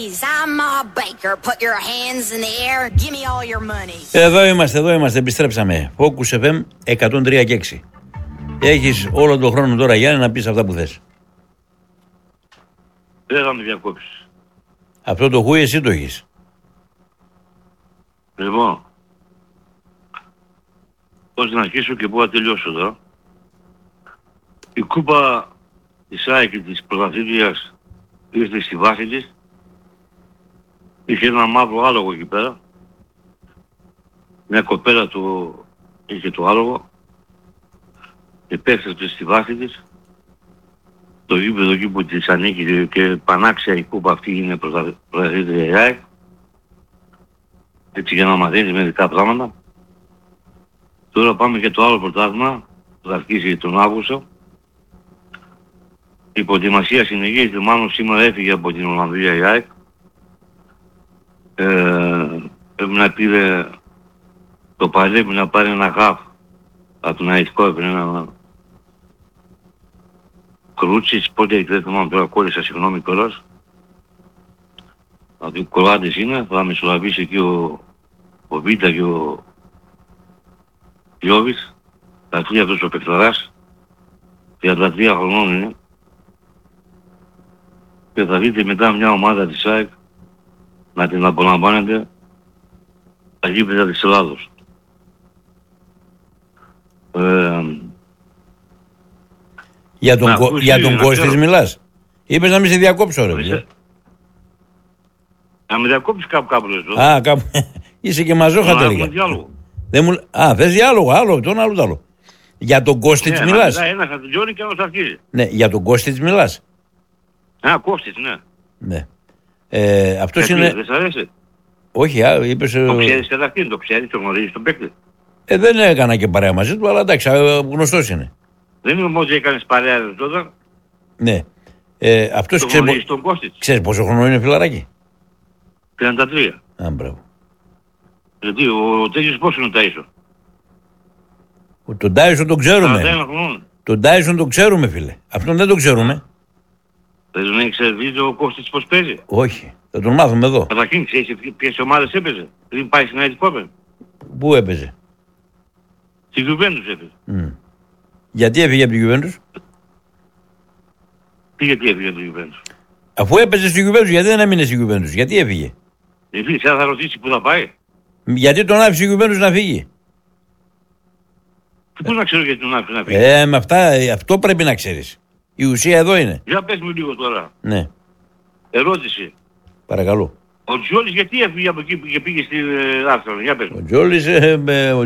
Freeze! I'm Ma Baker. Put your hands in the air. Give me all your money. Εδώ είμαστε, επιστρέψαμε. Focus FM 103 και 6. Έχεις όλο τον χρόνο τώρα, Γιάννη, να πεις αυτά που θες. Δεν θα με διακόψεις. Αυτό το χούι εσύ το έχεις. Λοιπόν, πώς να αρχίσω και πού να τελειώσω τώρα. Η κούπα της ΑΕΚ της πρωταθλήτριας ήρθε στη βάση της. Είχε ένα μαύρο άλογο εκεί πέρα. Μια κοπέλα του είχε το άλογο. Επέστρεψε στη βάση της. Το γήπεδο εκεί που της ανήκει και πανάξια η κούπα αυτή είναι πρωταθλήτρια η ΑΕΚ. Έτσι για να μαθαίνεις μερικά πράγματα. Τώρα πάμε και το άλλο πρωτάθλημα που θα αρχίσει τον Αύγουστο. Η προετοιμασία συνεχίζεται, μάλλον σήμερα έφυγε από την Ολλανδία η ΑΕΚ. Πρέπει να πήρε το παλεύει να πάρει ένα γαφ από τον Αιτικό, έπαιρνε ένα Κρούτσις, πότε δεν θυμάμαι τώρα, κόλλησα, συγγνώμη κιόλας. Από Κροάτες είναι, θα μεσολαβήσει εκεί ο Βίτα και ο Γιώβης. Θα έρθει αυτός ο παικταράς, 33 χρονών είναι. Και θα δείτε μετά μια ομάδα της ΑΕΚ να την απολαμβάνετε τα γήπεδα της Ελλάδος. Για τον Κώστης μιλάς. Είπες να μην σε διακόψω ρε παιδιά. Να με διακόψεις κάπου λες εδώ. Α, κάπου. Είσαι και μαζόχα τελικά. Θες διάλογο, άλλο, τον άλλο το άλλο. Για τον Κώστης μιλάς. Ένας θα τελειώνει και ένας θα αρχίζει. Ναι, για τον Κώστης μιλάς. Α, Κώστης, ναι. Ναι. Αυτός είναι... Δεν σ' αρέσει. Όχι, είπες... Το ξέρεις καταρχήν, το ξέρεις, το γνωρίζεις τον παίκτη. Δεν έκανα και παρέα μαζί του, αλλά εντάξει, γνωστός είναι. Δεν είναι όμως έκανες παρέα τότε. Ναι. Αυτός ξέρεις πόσο χρόνο είναι φιλαράκι. 33. Α, μπράβο. Γιατί ο τέτοιος πόσο είναι ο Τάισον. Τον Τάισον τον ξέρουμε. 41 χρονών. Τον Τάισον τον ξέρουμε φίλε. Αυτόν δεν τον ξέρουμε. Δεν τον έχεις δει ο Κώστης πώς παίζει. Όχι. Θα τον μάθουμε εδώ. Καταρχήν ξέρεις ποιες ομάδες έπαιζε. Πριν πάει στην Αιτικό. Πού έπαιζε. Στη Γιουβέντους έπαιζε. Γιατί έφυγε από τη Γιουβέντους. Γιατί έφυγε από τη Γιουβέντους. Αφού έπαιζε στη Γιουβέντους, γιατί δεν έμεινε στη Γιουβέντους. Γιατί έφυγε. Εσύ θα ρωτήσει που θα πάει. Γιατί τον άφησε η Γιουβέντους να φύγει. Πού να ξέρω γιατί τον άφησε να φύγει. Με αυτό πρέπει να ξέρεις. Η ουσία εδώ είναι. Για πες μου λίγο τώρα. Ναι. Ερώτηση. Παρακαλώ. Ο Τζόλης γιατί έφυγε από εκεί και πήγε στην Άρσενal. Για πες μου. Ο Τζόλης